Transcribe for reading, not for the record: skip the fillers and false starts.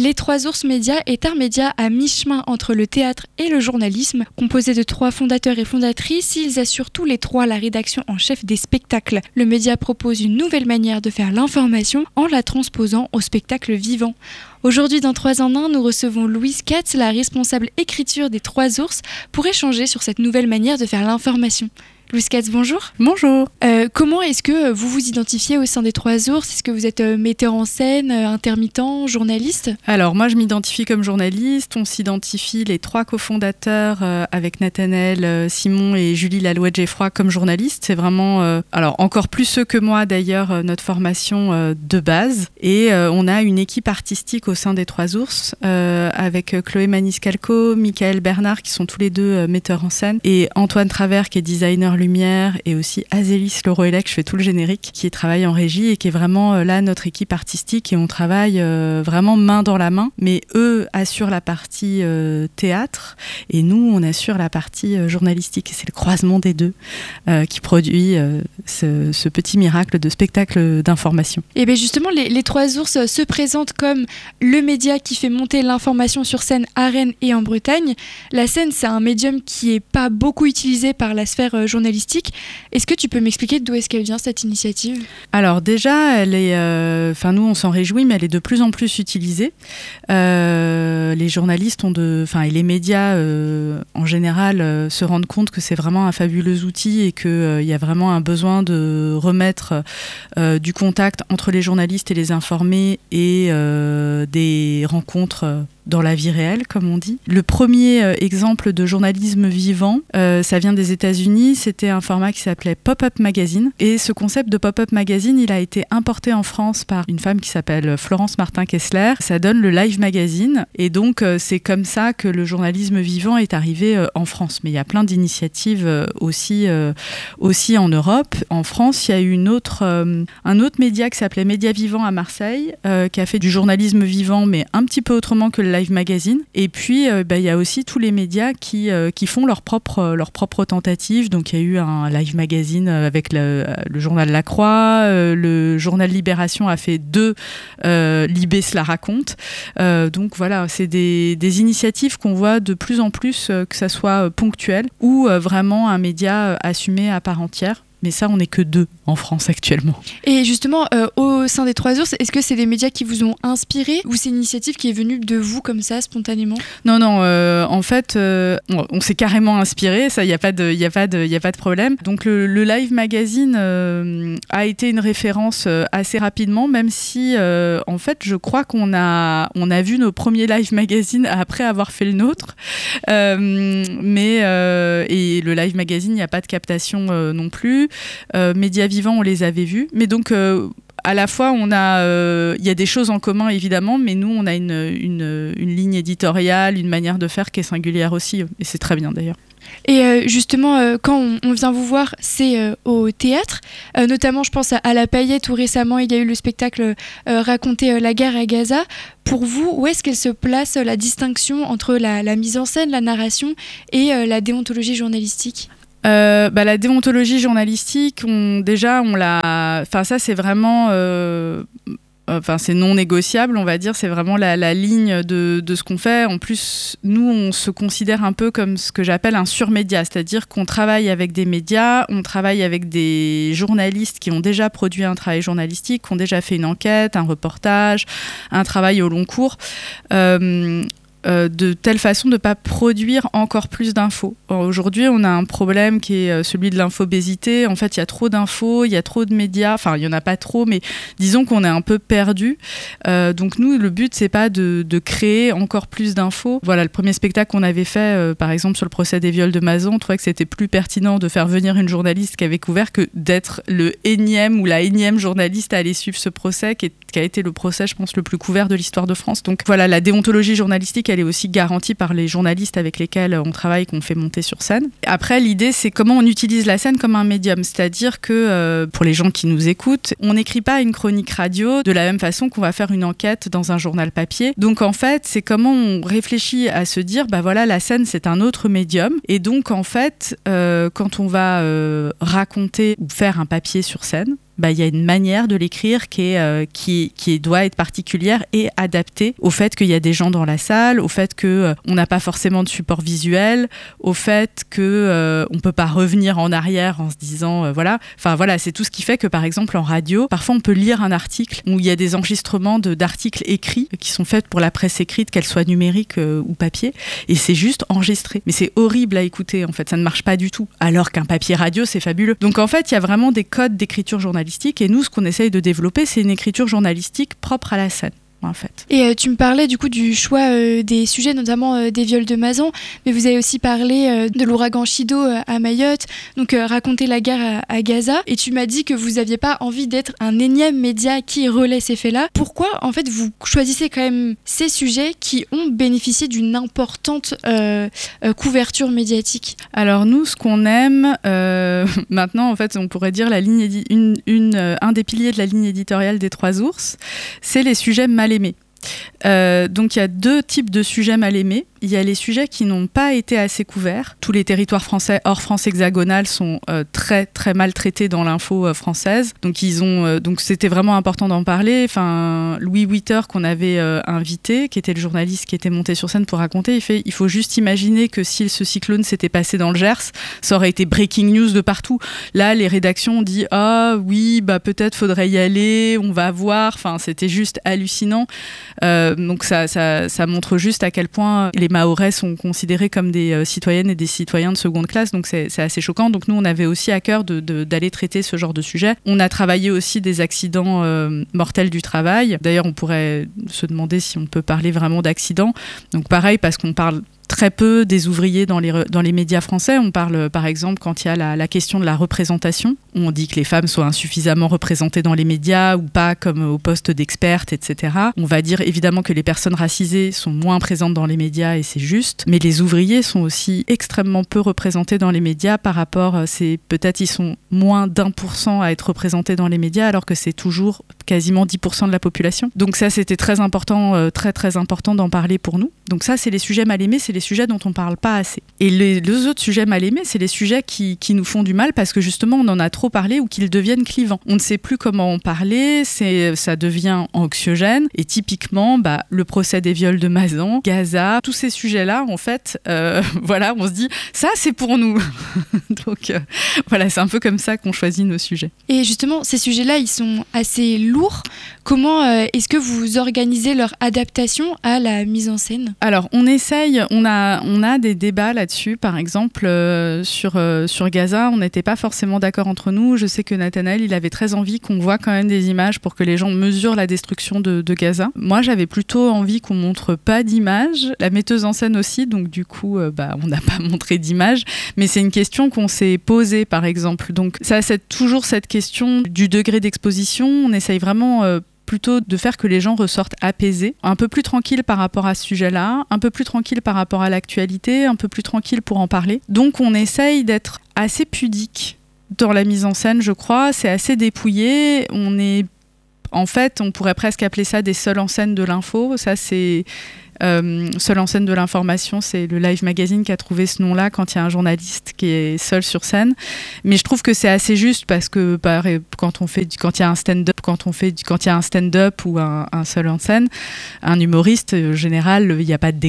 Les Trois Ours Médias est un média à mi-chemin entre le théâtre et le journalisme. Composé de 3 fondateurs et fondatrices, ils assurent tous les 3 la rédaction en chef des spectacles. Le média propose une nouvelle manière de faire l'information en la transposant au spectacle vivant. Aujourd'hui, dans 3 en 1, nous recevons Louise Katz, la responsable écriture des Trois Ours, pour échanger sur cette nouvelle manière de faire l'information. Louise Katz, bonjour. Bonjour. Comment est-ce que vous vous identifiez au sein des Trois Ours ? Est-ce que vous êtes metteur en scène, intermittent, journaliste ? Alors moi je m'identifie comme journaliste, on s'identifie les 3 cofondateurs avec Nathanaël, Simon et Julie Lalouette-Geffroy comme journalistes. C'est vraiment, alors encore plus ceux que moi d'ailleurs, notre formation de base. Et on a une équipe artistique au sein des Trois Ours avec Chloé Maniscalco, Michael Bernard qui sont tous les 2 metteurs en scène et Antoine Travers qui est designer lumière et aussi Azélis Leroelec, je fais tout le générique, qui travaille en régie et qui est vraiment là notre équipe artistique et on travaille vraiment main dans la main, mais eux assurent la partie théâtre et nous on assure la partie journalistique et c'est le croisement des deux qui produit ce petit miracle de spectacle d'information. Et bien justement les Trois Ours se présentent comme le média qui fait monter l'information sur scène à Rennes et en Bretagne. La scène c'est un médium qui n'est pas beaucoup utilisé par la sphère journalistique. Est-ce que tu peux m'expliquer d'où est-ce qu'elle vient cette initiative ? Alors déjà, elle est, nous on s'en réjouit, mais elle est de plus en plus utilisée. Les journalistes et les médias en général se rendent compte que c'est vraiment un fabuleux outil et qu'il y a vraiment un besoin de remettre du contact entre les journalistes et les informés et des rencontres dans la vie réelle, comme on dit. Le premier exemple de journalisme vivant, ça vient des États-Unis. C'était un format qui s'appelait Pop-Up Magazine. Et ce concept de Pop-Up Magazine, il a été importé en France par une femme qui s'appelle Florence Martin-Kessler. Ça donne le Live Magazine. Et donc, c'est comme ça que le journalisme vivant est arrivé en France. Mais il y a plein d'initiatives aussi en Europe. En France, il y a eu un autre média qui s'appelait Média Vivant à Marseille, qui a fait du journalisme vivant, mais un petit peu autrement que le Live Magazine. Et puis, il y a aussi tous les médias qui font leurs propres tentatives. Donc, il y a eu un Live Magazine avec le journal La Croix. Le journal Libération a fait 2 Libé cela raconte. Donc, voilà, c'est des initiatives qu'on voit de plus en plus, que ça soit ponctuel ou vraiment un média assumé à part entière. Mais ça, on n'est que 2 en France actuellement. Et justement, au sein des Trois Ours, est-ce que c'est des médias qui vous ont inspiré ou c'est une initiative qui est venue de vous comme ça, spontanément ? Non, en fait, on s'est carrément inspiré, ça, il n'y a pas de problème. Donc le Live Magazine a été une référence assez rapidement, même si, en fait, je crois qu'on a vu nos premiers Live Magazine après avoir fait le nôtre. Et le Live Magazine, il n'y a pas de captation non plus. Médias vivants, on les avait vus. Mais donc, à la fois, il y a des choses en commun, évidemment, mais nous, on a une ligne éditoriale, une manière de faire qui est singulière aussi. Et c'est très bien, d'ailleurs. Et justement, quand on vient vous voir, c'est au théâtre. Notamment, je pense à La Paillette, où récemment, il y a eu le spectacle Raconter la guerre à Gaza. Pour vous, où est-ce qu'elle se place, la distinction entre la mise en scène, la narration et la déontologie journalistique ? La déontologie journalistique, ça c'est vraiment, c'est non négociable, on va dire, c'est vraiment la ligne de ce qu'on fait. En plus, nous, on se considère un peu comme ce que j'appelle un surmédia, c'est-à-dire qu'on travaille avec des médias, on travaille avec des journalistes qui ont déjà produit un travail journalistique, qui ont déjà fait une enquête, un reportage, un travail au long cours. De telle façon de ne pas produire encore plus d'infos. Aujourd'hui, on a un problème qui est celui de l'infobésité. En fait, il y a trop d'infos, il y a trop de médias. Enfin, il n'y en a pas trop, mais disons qu'on est un peu perdu. Donc nous, le but, c'est pas de créer encore plus d'infos. Voilà, le premier spectacle qu'on avait fait, par exemple, sur le procès des viols de Mazan, on trouvait que c'était plus pertinent de faire venir une journaliste qui avait couvert que d'être le énième ou la énième journaliste à aller suivre ce procès, qui a été le procès, je pense, le plus couvert de l'histoire de France. Donc voilà, la déontologie journalistique, elle est aussi garantie par les journalistes avec lesquels on travaille, qu'on fait monter sur scène. Après, l'idée, c'est comment on utilise la scène comme un médium. C'est-à-dire que, pour les gens qui nous écoutent, on n'écrit pas une chronique radio de la même façon qu'on va faire une enquête dans un journal papier. Donc, en fait, c'est comment on réfléchit à se dire, la scène, c'est un autre médium. Et donc, en fait, quand on va raconter ou faire un papier sur scène, il y a une manière de l'écrire qui doit être particulière et adaptée au fait qu'il y a des gens dans la salle, au fait qu'on n'a pas forcément de support visuel, au fait qu'on ne peut pas revenir en arrière en se disant voilà. Enfin voilà, c'est tout ce qui fait que par exemple en radio, parfois on peut lire un article où il y a des enregistrements d'articles écrits qui sont faits pour la presse écrite, qu'elle soit numérique ou papier, et c'est juste enregistré. Mais c'est horrible à écouter en fait, ça ne marche pas du tout. Alors qu'un papier radio, c'est fabuleux. Donc en fait, il y a vraiment des codes d'écriture journalistique, et nous, ce qu'on essaye de développer, c'est une écriture journalistique propre à la scène. En fait. Et tu me parlais du coup du choix des sujets, notamment des viols de Mazan, mais vous avez aussi parlé de l'ouragan Chido à Mayotte, donc raconter la guerre à Gaza, et tu m'as dit que vous n'aviez pas envie d'être un énième média qui relaie ces faits-là. Pourquoi en fait vous choisissez quand même ces sujets qui ont bénéficié d'une importante couverture médiatique? Alors nous, ce qu'on aime, maintenant en fait on pourrait dire la ligne un des piliers de la ligne éditoriale des Trois Ours, c'est les sujets mal aimés. Donc il y a deux types de sujets mal aimés. Il y a les sujets qui n'ont pas été assez couverts. Tous les territoires français hors France hexagonale sont très très mal traités dans l'info française. Donc donc c'était vraiment important d'en parler. Enfin, Louis Witter qu'on avait invité, qui était le journaliste qui était monté sur scène pour raconter, il faut juste imaginer que si ce cyclone s'était passé dans le Gers, ça aurait été breaking news de partout. Là, les rédactions ont dit oui, peut-être faudrait y aller, on va voir. Enfin, c'était juste hallucinant. Donc ça montre juste à quel point les Mahorais sont considérés comme des citoyennes et des citoyens de seconde classe, donc c'est assez choquant. Donc nous, on avait aussi à cœur d'aller traiter ce genre de sujet. On a travaillé aussi des accidents mortels du travail. D'ailleurs, on pourrait se demander si on peut parler vraiment d'accidents. Donc pareil, parce qu'on parle très peu des ouvriers dans les médias français. On parle, par exemple, quand il y a la question de la représentation. On dit que les femmes soient insuffisamment représentées dans les médias ou pas comme au poste d'expertes, etc. On va dire évidemment que les personnes racisées sont moins présentes dans les médias et c'est juste. Mais les ouvriers sont aussi extrêmement peu représentés dans les médias par rapport, peut-être ils sont moins d'1% à être représentés dans les médias alors que c'est toujours quasiment 10% de la population. Donc ça, c'était très important, très très important d'en parler pour nous. Donc ça, c'est les sujets mal aimés, c'est les sujets dont on ne parle pas assez. Et les deux autres sujets mal aimés, c'est les sujets qui nous font du mal parce que justement, on en a trop parlé ou qu'ils deviennent clivants. On ne sait plus comment en parler, ça devient anxiogène. Et typiquement, le procès des viols de Mazan, Gaza, tous ces sujets-là, en fait, voilà, on se dit, ça, c'est pour nous. Donc voilà, c'est un peu comme ça qu'on choisit nos sujets. Et justement, ces sujets-là, ils sont assez lourds. Comment est-ce que vous organisez leur adaptation à la mise en scène? Alors, on essaye, on a des débats là-dessus. Par exemple, sur Gaza, on n'était pas forcément d'accord entre nous. Je sais que Nathanaël, il avait très envie qu'on voit quand même des images pour que les gens mesurent la destruction de Gaza. Moi, j'avais plutôt envie qu'on montre pas d'images. La metteuse en scène aussi, donc du coup, on n'a pas montré d'images. Mais c'est une question qu'on s'est posée, par exemple. Donc, ça, c'est toujours cette question du degré d'exposition. On essaye vraiment plutôt de faire que les gens ressortent apaisés, un peu plus tranquilles par rapport à ce sujet-là, un peu plus tranquilles par rapport à l'actualité, un peu plus tranquilles pour en parler. Donc on essaye d'être assez pudique dans la mise en scène, je crois. C'est assez dépouillé. En fait, on pourrait presque appeler ça des seuls en scène de l'info. Ça, c'est... seul en scène de l'information, c'est le Live Magazine qui a trouvé ce nom-là quand il y a un journaliste qui est seul sur scène. Mais je trouve que c'est assez juste parce que quand il y a un stand-up ou un seul en scène, un humoriste, en général, il n'y a pas de